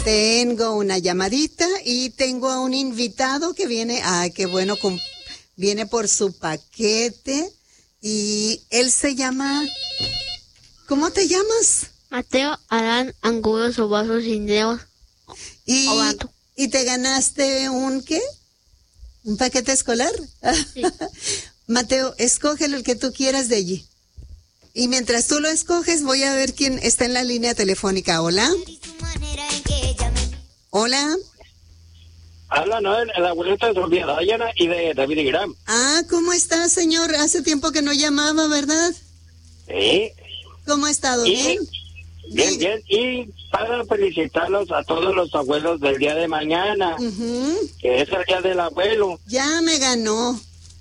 Tengo una llamadita y tengo a un invitado que viene, qué bueno, viene por su paquete y él se llama, ¿cómo te llamas? Mateo Adán Angulo Sobazo Cindeos. ¿Y te ganaste un qué? ¿Un paquete escolar? Sí. Mateo, escógelo el que tú quieras de allí. Y mientras tú lo escoges, voy a ver quién está en la línea telefónica. Hola. Hola. Habla, ¿no? El abuelito de Sofía Dayana y de David y Graham. ¿Cómo está, señor? Hace tiempo que no llamaba, ¿verdad? Sí. ¿Cómo ha estado? ¿Bien? Bien, bien. Y para felicitarlos a todos los abuelos del día de mañana, que es el día del abuelo. Ya me ganó.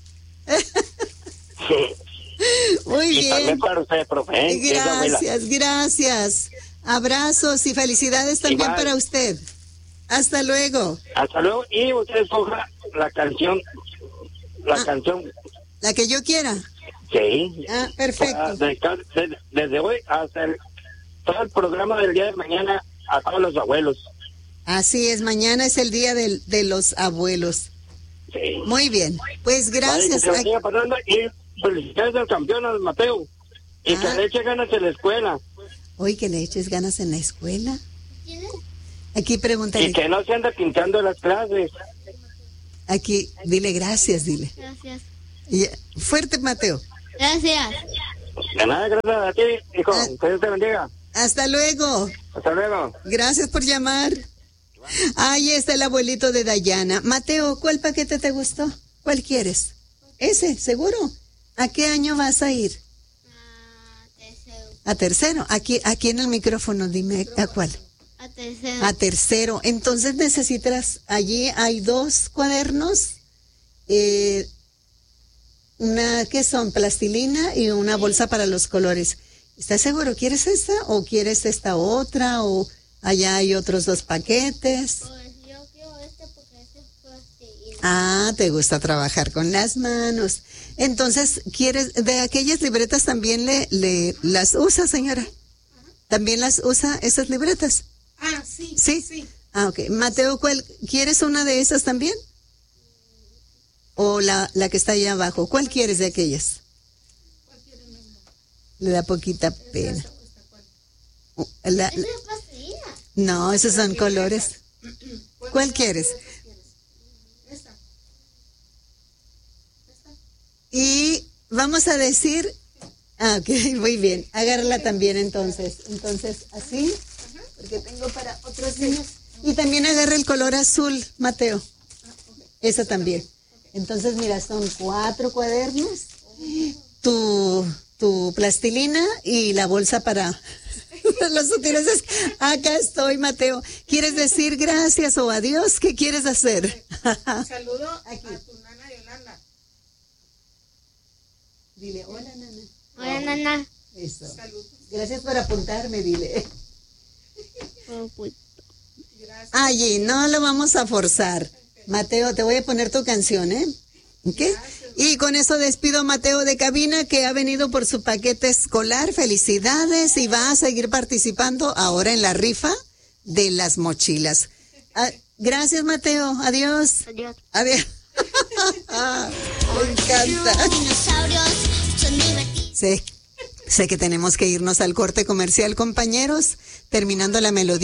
Muy bien. Y también para usted, profe. Gracias. Abrazos y felicidades también Igual. para usted. Hasta luego. Hasta luego. Y usted escoja la canción. Canción. La que yo quiera. Sí. Perfecto. Desde hoy hasta todo el programa del día de mañana a todos los abuelos. Así es, mañana es el día de los abuelos. Sí. Muy bien, pues gracias. Vale, que se siga pasando y felicidades al campeón, al Mateo. Y que le eche ganas en la escuela. Oye, que le eches ganas en la escuela. Aquí pregúntale. Y que no se ande pintando las clases. Aquí, dile gracias, dile. Gracias. Fuerte, Mateo. Gracias. De nada, gracias a ti, hijo. Que Dios te bendiga. Hasta luego. Hasta luego. Gracias por llamar. Ahí está el abuelito de Dayana. Mateo, ¿cuál paquete te gustó? ¿Cuál quieres? ¿Ese, seguro? ¿A qué año vas a ir? Tercero. A tercero. Aquí en el micrófono, dime a cuál. A tercero. A tercero. Entonces necesitas, allí hay 2 cuadernos, ¿qué son? Plastilina y una bolsa para los colores. ¿Estás seguro? ¿Quieres esta o quieres esta otra? ¿O allá hay otros 2 paquetes? Pues yo quiero porque este es plastilina. Te gusta trabajar con las manos. Entonces, ¿quieres de aquellas libretas también las usa, señora? ¿También las usa esas libretas? Sí. ¿Sí? Sí. Ok. Mateo, ¿quieres una de esas también? ¿O la que está allá abajo? ¿Cuál quieres de aquellas? Le da poquita pena. Esta es plastilina. No, esos son colores. ¿Cuál quieres? Esta. Y vamos a decir... ok, muy bien. Agárrala también entonces. Entonces, así, porque tengo para otros niños. Y también agarra el color azul, Mateo. Eso también. Entonces, mira, son 4 cuadernos. Tu plastilina y la bolsa para los útiles. Acá estoy, Mateo. ¿Quieres decir gracias o adiós? ¿Qué quieres hacer? Saludo aquí a tu nana Yolanda. Dile, hola, nana. Hola, nana. Eso. Saludos. Gracias por apuntarme, dile. Oh, pues. Gracias. Allí, no lo vamos a forzar. Mateo, te voy a poner tu canción, ¿eh? ¿Ok? Y con eso despido a Mateo de cabina, que ha venido por su paquete escolar. Felicidades y va a seguir participando ahora en la rifa de las mochilas. Gracias, Mateo. Adiós. Adiós. Adiós. Me encanta. Sé que tenemos que irnos al corte comercial, compañeros, terminando la melodía.